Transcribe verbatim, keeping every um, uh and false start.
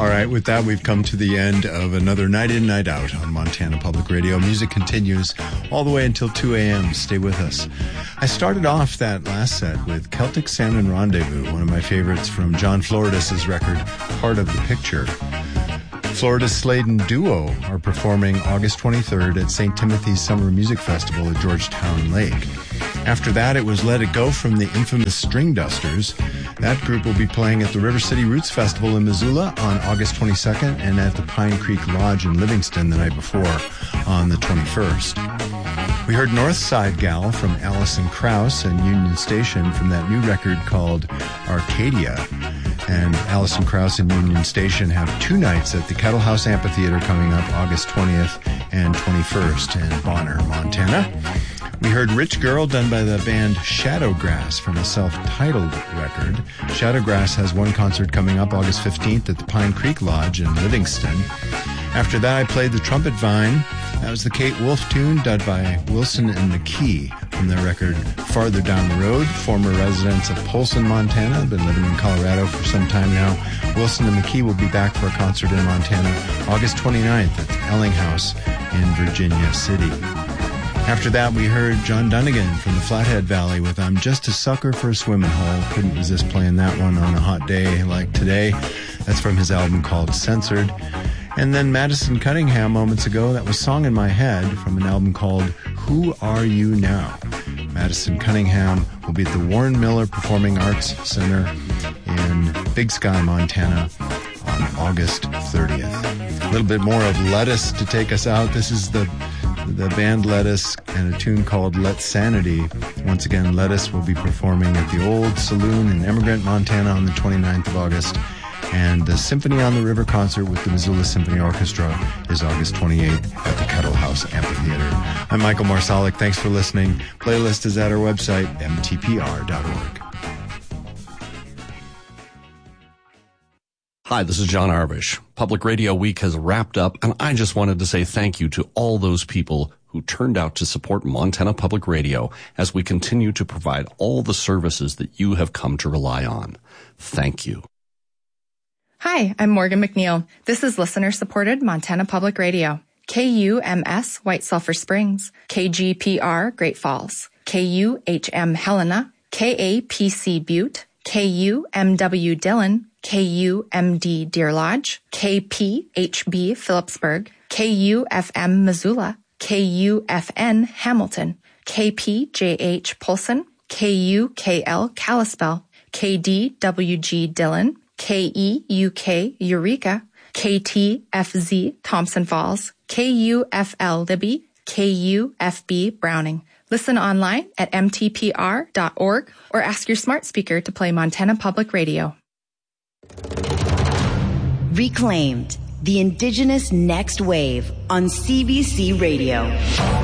All right, with that, we've come to the end of another Night In, Night Out on Montana Public Radio. Music continues all the way until two a.m. Stay with us. I started off that last set with Celtic Salmon Rendezvous, one of my favorites from John Floridis' record, Part of the Picture. Floridis Sladen Duo are performing August twenty-third at Saint Timothy's Summer Music Festival at Georgetown Lake. After that, it was Let It Go from the infamous String Dusters. That group will be playing at the River City Roots Festival in Missoula on August twenty-second and at the Pine Creek Lodge in Livingston the night before on the twenty-first. We heard Northside Gal from Alison Krauss and Union Station from that new record called Arcadia. And Alison Krauss and Union Station have two nights at the Kettle House Amphitheater coming up August twentieth and twenty-first in Bonner, Montana. We heard Rich Girl done by the band Shadowgrass from a self-titled record. Shadowgrass has one concert coming up August fifteenth at the Pine Creek Lodge in Livingston. After that, I played the Trumpet Vine. That was the Kate Wolf tune done by Wilson and McKee from their record Farther Down the Road. Former residents of Polson, Montana, have been living in Colorado for some time now. Wilson and McKee will be back for a concert in Montana August twenty-ninth at the Elling House in Virginia City. After that, we heard John Dunnigan from the Flathead Valley with I'm Just a Sucker for a Swimming Hole. Couldn't resist playing that one on a hot day like today. That's from his album called Censored. And then Madison Cunningham moments ago, that was Song in My Head from an album called Who Are You Now? Madison Cunningham will be at the Warren Miller Performing Arts Center in Big Sky, Montana on August thirtieth. A little bit more of Lettuce to take us out. This is the the band Lettuce and a tune called Let Sanity. Once again, Lettuce will be performing at the Old Saloon in Emigrant, Montana on the twenty-ninth of August. And the Symphony on the River concert with the Missoula Symphony Orchestra is August twenty-eighth at the Kettle House Amphitheater. I'm Michael Marsalic. Thanks for listening. Playlist is at our website, m t p r dot org. Hi, this is John Arvish. Public Radio Week has wrapped up, and I just wanted to say thank you to all those people who turned out to support Montana Public Radio as we continue to provide all the services that you have come to rely on. Thank you. Hi, I'm Morgan McNeil. This is listener-supported Montana Public Radio. K U M S White Sulphur Springs, K G P R Great Falls, K U H M Helena, K A P C Butte, K U M W Dillon, K U M D Deer Lodge, K P H B Phillipsburg, K U F M Missoula, K U F N Hamilton, K P J H Polson, K U K L Kalispell, K D W G Dillon, K E U K Eureka, K T F Z Thompson Falls, K U F L Libby, K U F B Browning. Listen online at m t p r dot org or ask your smart speaker to play Montana Public Radio. Reclaimed, the Indigenous Next Wave on C B C Radio.